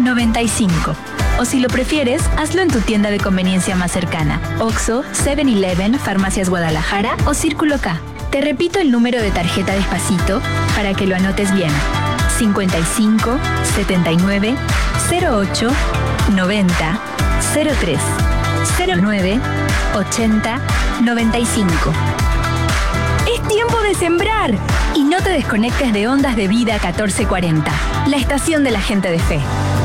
95. O si lo prefieres, hazlo en tu tienda de conveniencia más cercana. Oxxo, 7-Eleven, Farmacias Guadalajara o Círculo K. Te repito el número de tarjeta despacito para que lo anotes bien. 55 79 08 90 03 09 80 95. Es tiempo de sembrar y no te desconectes de Ondas de Vida 1440, la estación de la gente de fe.